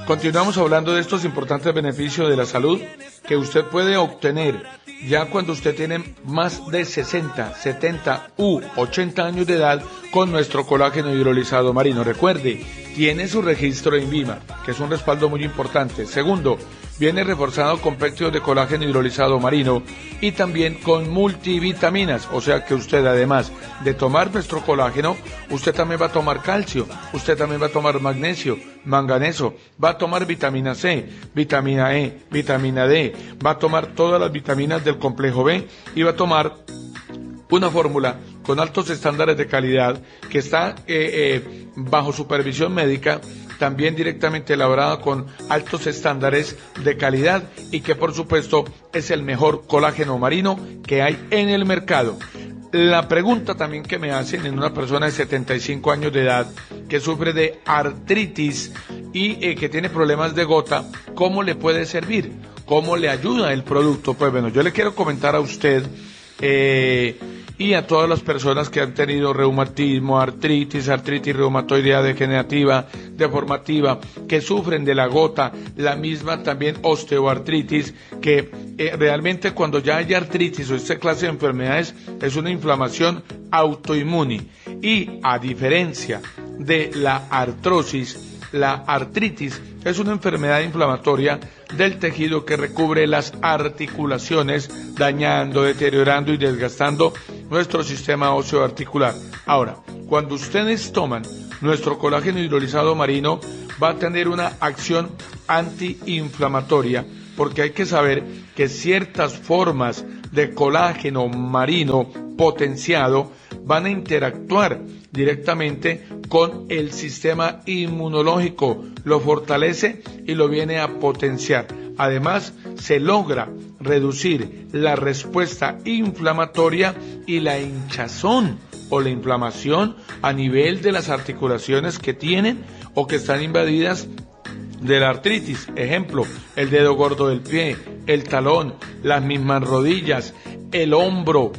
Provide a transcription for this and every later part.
Continuamos hablando de estos importantes beneficios de la salud que usted puede obtener ya cuando usted tiene más de 60, 70 u 80 años de edad con nuestro colágeno hidrolizado marino. Recuerde, tiene su registro en INVIMA, que es un respaldo muy importante. Segundo, viene reforzado con péptidos de colágeno hidrolizado marino y también con multivitaminas, o sea que usted, además de tomar nuestro colágeno, usted también va a tomar calcio, usted también va a tomar magnesio, manganeso, va a tomar vitamina C, vitamina E, vitamina D, va a tomar todas las vitaminas del complejo B y va a tomar una fórmula con altos estándares de calidad que está bajo supervisión médica, también directamente elaborada con altos estándares de calidad y que por supuesto es el mejor colágeno marino que hay en el mercado. La pregunta también que me hacen en una persona de 75 años de edad que sufre de artritis y que tiene problemas de gota, ¿cómo le puede servir? ¿Cómo le ayuda el producto? Pues bueno, yo le quiero comentar a usted y a todas las personas que han tenido reumatismo, artritis reumatoidea degenerativa, deformativa, que sufren de la gota, la misma también osteoartritis, que realmente cuando ya hay artritis o esta clase de enfermedades es una inflamación autoinmune y a diferencia de la artrosis, la artritis es una enfermedad inflamatoria del tejido que recubre las articulaciones, dañando, deteriorando y desgastando nuestro sistema óseo articular. Ahora, cuando ustedes toman nuestro colágeno hidrolizado marino, va a tener una acción antiinflamatoria, porque hay que saber que ciertas formas de colágeno marino potenciado van a interactuar directamente con el sistema inmunológico, lo fortalece y lo viene a potenciar. Además, se logra reducir la respuesta inflamatoria y la hinchazón o la inflamación a nivel de las articulaciones que tienen o que están invadidas de la artritis. Ejemplo, el dedo gordo del pie, el talón, las mismas rodillas, el hombro,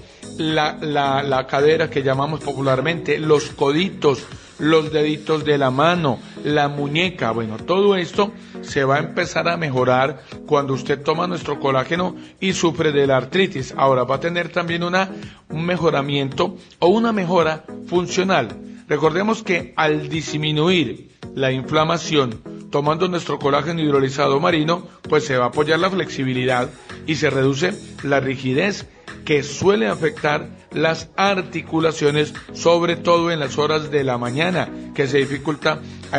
la cadera que llamamos popularmente, los coditos, los deditos de la mano, la muñeca. Bueno, todo esto se va a empezar a mejorar cuando usted toma nuestro colágeno y sufre de la artritis. Ahora va a tener también un mejoramiento o una mejora funcional. Recordemos que al disminuir la inflamación tomando nuestro colágeno hidrolizado marino, pues se va a apoyar la flexibilidad y se reduce la rigidez que suele afectar las articulaciones, sobre todo en las horas de la mañana, que se dificulta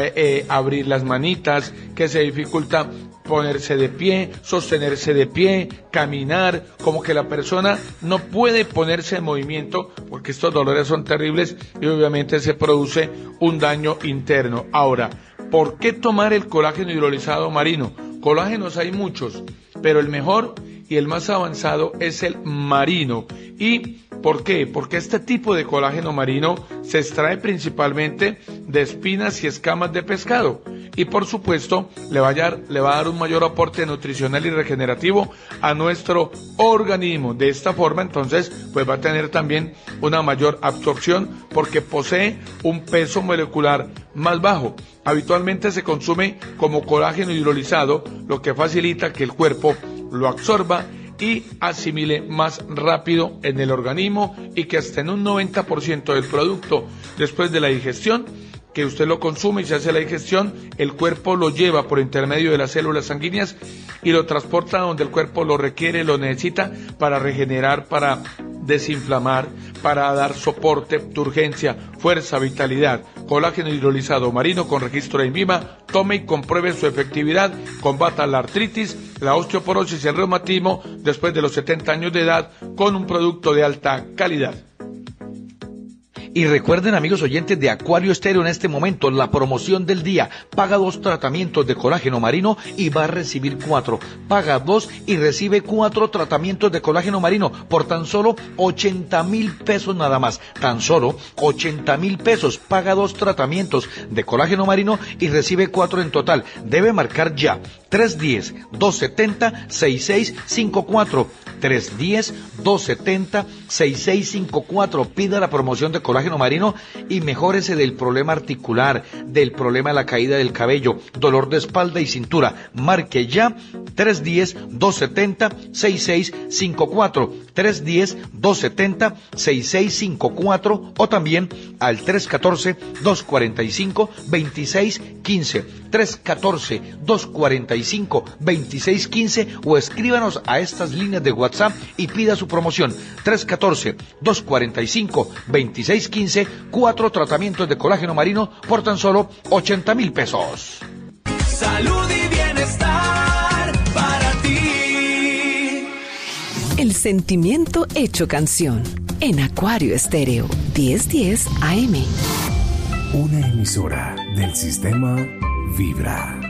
abrir las manitas, que se dificulta ponerse de pie, sostenerse de pie, caminar, como que la persona no puede ponerse en movimiento porque estos dolores son terribles y obviamente se produce un daño interno. Ahora, ¿por qué tomar el colágeno hidrolizado marino? Colágenos hay muchos, pero el mejor y el más avanzado es el marino. ¿Y por qué? Porque este tipo de colágeno marino se extrae principalmente de espinas y escamas de pescado y por supuesto le va a dar un mayor aporte nutricional y regenerativo a nuestro organismo. De esta forma entonces pues va a tener también una mayor absorción porque posee un peso molecular más bajo. Habitualmente se consume como colágeno hidrolizado, lo que facilita que el cuerpo lo absorba y asimile más rápido en el organismo y que hasta en un 90% del producto después de la digestión, que usted lo consume y se hace la digestión, el cuerpo lo lleva por intermedio de las células sanguíneas y lo transporta donde el cuerpo lo requiere, lo necesita para regenerar, para desinflamar, para dar soporte, turgencia, fuerza, vitalidad. Colágeno hidrolizado marino con registro de INVIMA, tome y compruebe su efectividad, combata la artritis, la osteoporosis y el reumatismo después de los 70 años de edad con un producto de alta calidad. Y recuerden, amigos oyentes de Acuario Estéreo, en este momento la promoción del día: paga 2 tratamientos de colágeno marino y va a recibir 4. Paga 2 y recibe 4 tratamientos de colágeno marino por tan solo 80,000 pesos nada más. Tan solo 80,000 pesos. Paga 2 tratamientos de colágeno marino y recibe 4 en total. Debe marcar ya 310-270-6654. 310-270-6654. Pida la promoción de colágeno marino y mejórese del problema articular, del problema de la caída del cabello, dolor de espalda y cintura. Marque ya 310-270-6654. 310-270-6654 o también al 314-245-2615. 314-245-2615 o escríbanos a estas líneas de WhatsApp y pida su promoción. 314-245-2615, 4 tratamientos de colágeno marino por tan solo 80,000 pesos. Salud y bienestar para ti. El sentimiento hecho canción en Acuario Estéreo 1010 AM. Una emisora del sistema Vibra.